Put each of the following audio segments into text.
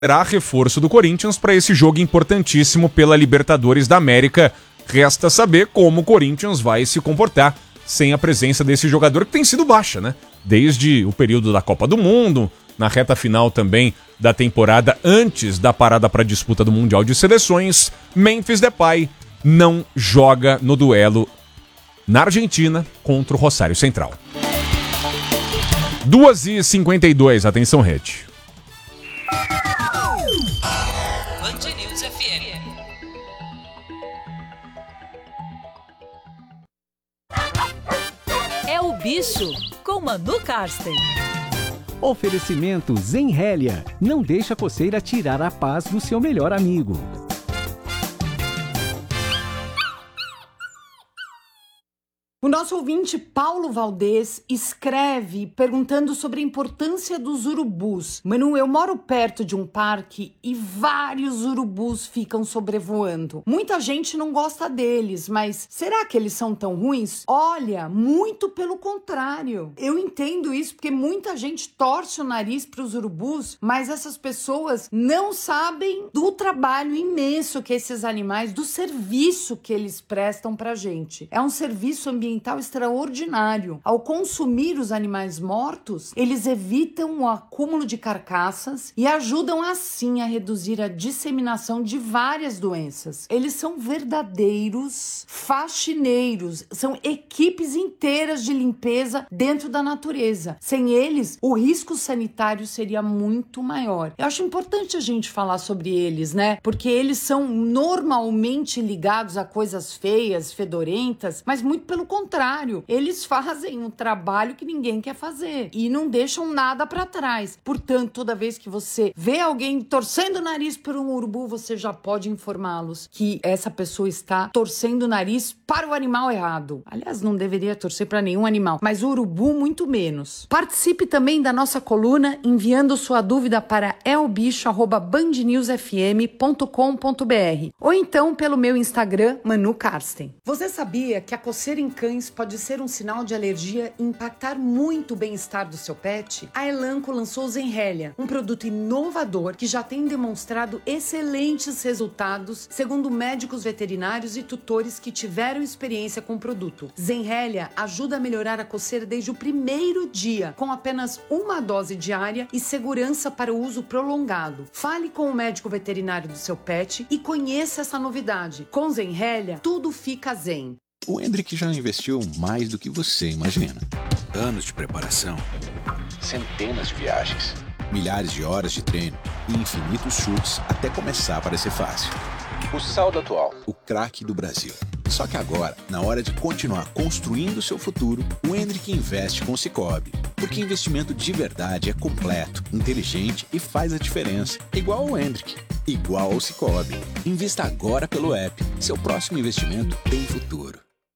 será reforço do Corinthians para esse jogo importantíssimo pela Libertadores da América. Resta saber como o Corinthians vai se comportar sem a presença desse jogador que tem sido baixa, né? Desde o período da Copa do Mundo, na reta final também da temporada antes da parada para a disputa do Mundial de Seleções, Memphis Depay não joga no duelo na Argentina contra o Rosário Central. 2h52, atenção rede. Band News FM. É o bicho com Manu Karsten. Oferecimento Zenrélia. Não deixa a coceira tirar a paz do seu melhor amigo. O nosso ouvinte Paulo Valdez escreve perguntando sobre a importância dos urubus. Manu, eu moro perto de um parque e vários urubus ficam sobrevoando. Muita gente não gosta deles, mas será que eles são tão ruins? Olha, muito pelo contrário. Eu entendo isso porque muita gente torce o nariz para os urubus, mas essas pessoas não sabem do trabalho imenso que esses animais, do serviço que eles prestam pra gente. É um serviço ambiental extraordinário. Ao consumir os animais mortos, eles evitam o acúmulo de carcaças e ajudam assim a reduzir a disseminação de várias doenças. Eles são verdadeiros faxineiros, são equipes inteiras de limpeza dentro da natureza. Sem eles, o risco sanitário seria muito maior. Eu acho importante a gente falar sobre eles, né? Porque eles são normalmente ligados a coisas feias, fedorentas, mas muito pelo contrário, eles fazem um trabalho que ninguém quer fazer e não deixam nada para trás. Portanto, toda vez que você vê alguém torcendo o nariz por um urubu, você já pode informá-los que essa pessoa está torcendo o nariz para o animal errado. Aliás, não deveria torcer para nenhum animal, mas o urubu muito menos. Participe também da nossa coluna enviando sua dúvida para elbicho@bandnewsfm.com.br ou então pelo meu Instagram, Manu Karsten. Você sabia que a coceira em cães pode ser um sinal de alergia e impactar muito o bem-estar do seu pet? A Elanco lançou o Zenrélia, um produto inovador que já tem demonstrado excelentes resultados, segundo médicos veterinários e tutores que tiveram experiência com o produto. Zenrélia ajuda a melhorar a coceira desde o primeiro dia, com apenas uma dose diária e segurança para o uso prolongado. Fale com o médico veterinário do seu pet e conheça essa novidade. Com Zenrélia, tudo fica zen. O Hendrick já investiu mais do que você imagina. Anos de preparação, centenas de viagens, milhares de horas de treino e infinitos chutes até começar a parecer fácil. O saldo atual, o craque do Brasil. Só que agora, na hora de continuar construindo seu futuro, o Hendrick investe com o Sicoob. Porque investimento de verdade é completo, inteligente e faz a diferença. Igual ao Hendrick, igual ao Sicoob. Invista agora pelo app. Seu próximo investimento tem futuro.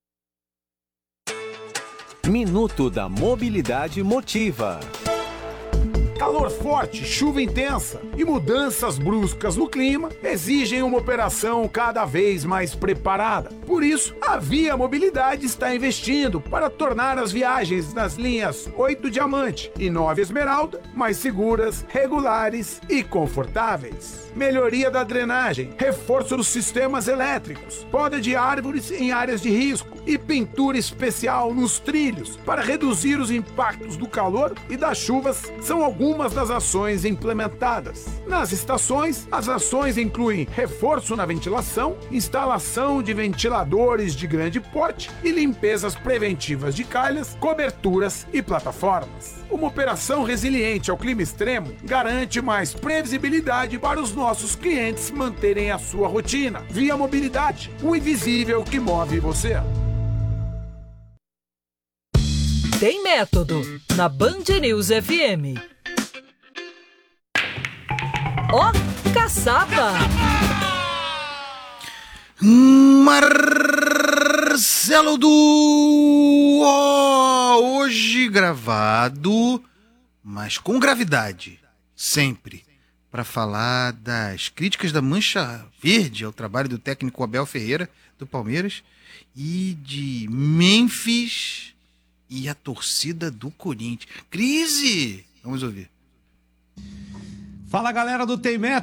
Minuto da Mobilidade Motiva. Calor forte, chuva intensa e mudanças bruscas no clima exigem uma operação cada vez mais preparada. Por isso, a Via Mobilidade está investindo para tornar as viagens nas linhas 8 Diamante e 9 Esmeralda mais seguras, regulares e confortáveis. Melhoria da drenagem, reforço dos sistemas elétricos, poda de árvores em áreas de risco e pintura especial nos trilhos para reduzir os impactos do calor e das chuvas são algumas das ações implementadas. Nas estações, as ações incluem reforço na ventilação, instalação de ventiladores de grande porte e limpezas preventivas de calhas, coberturas e plataformas. Uma operação resiliente ao clima extremo garante mais previsibilidade para os nossos clientes manterem a sua rotina. Via Mobilidade, o invisível que move você. Tem método na Band News FM. Ó, caçapa! Marcelo do hoje gravado, mas com gravidade, sempre, para falar das críticas da Mancha Verde ao trabalho do técnico Abel Ferreira, do Palmeiras, e de Memphis e a torcida do Corinthians. Crise! Vamos ouvir. Fala, galera do Tem Metro.